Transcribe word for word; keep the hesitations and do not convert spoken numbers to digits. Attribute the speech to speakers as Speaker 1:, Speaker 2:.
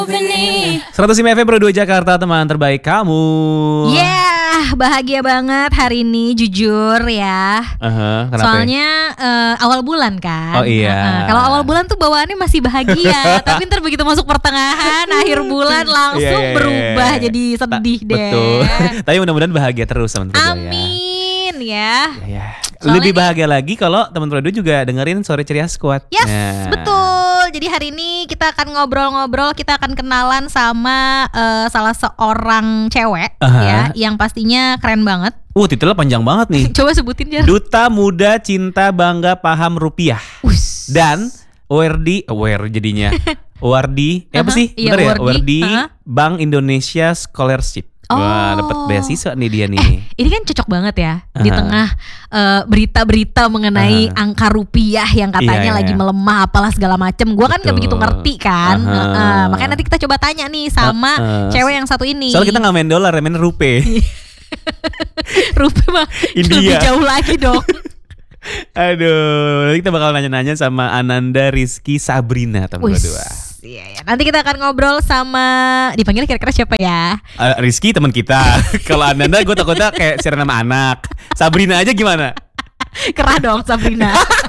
Speaker 1: seratus lima F M Pro dua Jakarta, teman terbaik kamu.
Speaker 2: Yeah, bahagia banget hari ini, jujur ya.
Speaker 1: Uh-huh, kenapa?
Speaker 2: Soalnya uh, awal bulan kan.
Speaker 1: Oh iya.
Speaker 2: Uh, kalau awal bulan tuh bawaannya masih bahagia, tapi ntar begitu masuk pertengahan, akhir bulan langsung
Speaker 1: yeah, yeah,
Speaker 2: berubah
Speaker 1: yeah.
Speaker 2: jadi sedih
Speaker 1: Ta-
Speaker 2: deh.
Speaker 1: Betul. Tapi mudah-mudahan bahagia terus teman Pro dua ya.
Speaker 2: Amin ya.
Speaker 1: Ya, ya.
Speaker 2: Soalnya
Speaker 1: Lebih
Speaker 2: ini-
Speaker 1: bahagia lagi kalau teman Pro dua juga dengerin Sore Ceria Squad.
Speaker 2: Yes,
Speaker 1: Nah.
Speaker 2: betul. Jadi hari ini kita akan ngobrol-ngobrol, kita akan kenalan sama uh, salah seorang cewek
Speaker 1: Aha.
Speaker 2: ya, yang pastinya keren banget.
Speaker 1: Uh, titelnya panjang banget nih.
Speaker 2: Coba sebutin Jar.
Speaker 1: Duta Muda Cinta Bangga Paham Rupiah.
Speaker 2: Us.
Speaker 1: Dan Werdi, aware jadinya. Wardi, eh, apa
Speaker 2: Aha,
Speaker 1: sih?
Speaker 2: iya,
Speaker 1: Bener ya?
Speaker 2: Wardi,
Speaker 1: Wardi
Speaker 2: aha.
Speaker 1: Bank Indonesia Scholarship. Wah, dapat
Speaker 2: Oh.
Speaker 1: beasiswa nih dia nih.
Speaker 2: Ini kan cocok banget ya di
Speaker 1: Aha.
Speaker 2: tengah uh, berita-berita mengenai
Speaker 1: Aha.
Speaker 2: angka rupiah yang katanya
Speaker 1: Iya, iya,
Speaker 2: lagi
Speaker 1: iya.
Speaker 2: melemah apalah segala macem. Gua kan nggak
Speaker 1: Betul.
Speaker 2: begitu ngerti kan.
Speaker 1: Aha.
Speaker 2: Uh, makanya nanti kita coba tanya nih sama
Speaker 1: Uh-uh.
Speaker 2: cewek yang satu ini.
Speaker 1: Soalnya kita nggak main dolar, main rupiah.
Speaker 2: rupiah mah
Speaker 1: India.
Speaker 2: lebih jauh lagi dong.
Speaker 1: Aduh, kita bakal nanya-nanya sama Ananda Rizky Sabrina teman
Speaker 2: Wis,
Speaker 1: berdua.
Speaker 2: iya, iya. Nanti kita akan ngobrol sama, dipanggil kira-kira siapa ya?
Speaker 1: Uh, Rizky teman kita. Kalau Ananda gue takutnya kayak siaran nama anak. Sabrina aja gimana?
Speaker 2: Kerah dong Sabrina.